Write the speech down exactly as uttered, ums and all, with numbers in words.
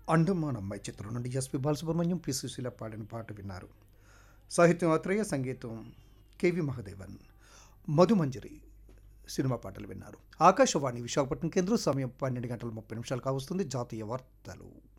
అండమాన్ అమ్మాయి చిత్రం నుండి ఎస్పి బాలసుబ్రహ్మణ్యం, పి సుశీల పాడిన పాట విన్నారు. సాహిత్యం ఆత్రేయ, సంగీతం కెవి మహదేవన్. మధుమంజరి సినిమా పాటలు విన్నారు. ఆకాశవాణి విశాఖపట్నం కేంద్రం. సమయం పన్నెండు గంటల ముప్పై నిమిషాలు కావస్తుంది. జాతీయ వార్తలు.